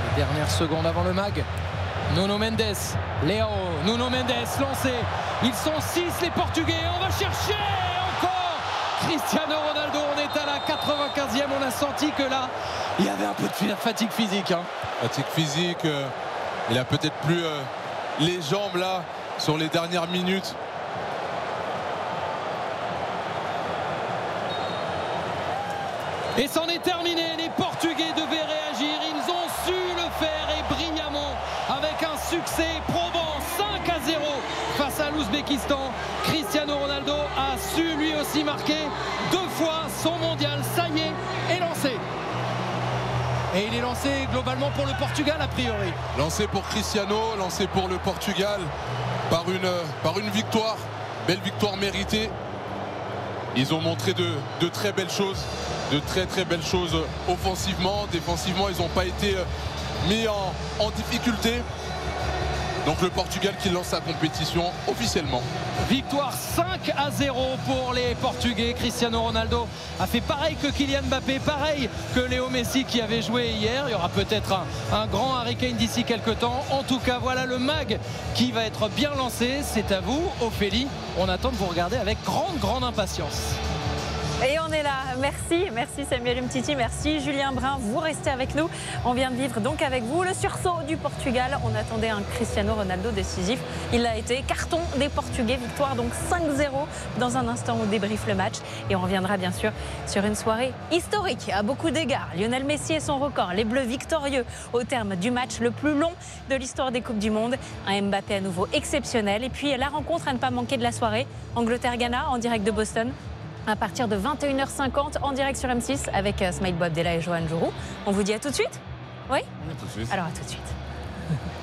Dernière seconde avant le mag. Nuno Mendes, Léo, Nuno Mendes lancé. Ils sont 6 les Portugais. On va chercher encore Cristiano Ronaldo. On est à la 95e. On a senti que là, il y avait un peu de fatigue physique. Fatigue physique. Il a peut-être plus les jambes là sur les dernières minutes. Et c'en est terminé. Les Portugais devaient réagir. Ils ont su le faire et brillamment avec un succès probant 5-0 face à l'Ouzbékistan. Cristiano Ronaldo a su lui aussi marquer 2 fois son mondial. Ça y est lancé. Et il est lancé globalement pour le Portugal a priori. Lancé pour Cristiano, lancé pour le Portugal par une victoire. Belle victoire méritée. Ils ont montré de très belles choses. De très belles choses offensivement. Défensivement, ils n'ont pas été mis en difficulté. Donc le Portugal qui lance sa compétition officiellement. Victoire 5-0 pour les Portugais. Cristiano Ronaldo a fait pareil que Kylian Mbappé, pareil que Léo Messi qui avait joué hier. Il y aura peut-être un grand Harry Kane d'ici quelques temps. En tout cas, voilà le mag qui va être bien lancé. C'est à vous, Ophélie. On attend de vous regarder avec grande impatience. Et on est là, merci Samuel Umtiti, merci Julien Brun, vous restez avec nous. On vient de vivre donc avec vous le sursaut du Portugal. On attendait un Cristiano Ronaldo décisif, il l'a été, carton des Portugais, victoire donc 5-0. Dans un instant on débriefe le match et on reviendra bien sûr sur une soirée historique à beaucoup d'égards. Lionel Messi et son record, les Bleus victorieux au terme du match le plus long de l'histoire des Coupes du Monde. Un Mbappé à nouveau exceptionnel et puis la rencontre à ne pas manquer de la soirée, Angleterre-Ghana en direct de Boston. À partir de 21h50 en direct sur M6 avec Smaïl Bouabdella et Johan Jourou. On vous dit à tout de suite? Oui? À tout de suite. Alors à tout de suite.